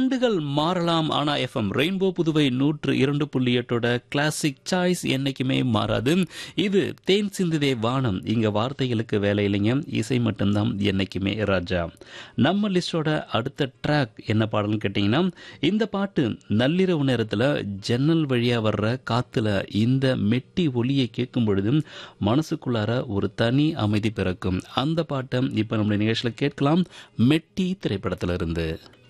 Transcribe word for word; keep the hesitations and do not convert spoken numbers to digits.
ட்ரெண்டுகள் மாறலாம், ஆனா FM rainbow Puduvai நூற்று இரண்டு புள்ளி எட்டோட கிளாசிக் சாய்ஸ் என்னைக்குமே மாறாது. இது தேன் சிந்துதே வானம். இங்க வார்த்தைகளுக்கு வேலை இல்லைங்க, இசை மட்டும்தான் என்னைக்குமே ராஜா. நம்ம லிஸ்டோட அடுத்த ட்ராக் என்ன பாடல்னு கேட்டீங்கன்னா, இந்த பாட்டு நள்ளிரவு நேரத்துல ஜன்னல் வழியா வர்ற காத்துல இந்த மெட்டி ஒலியை கேட்கும் பொழுது மனசுக்குள்ளார ஒரு தனி அமைதி பிறக்கும். அந்த பாட்டை இப்ப நம்முடைய நிகழ்ச்சியில கேட்கலாம், மெட்டி திரைப்படத்திலிருந்து.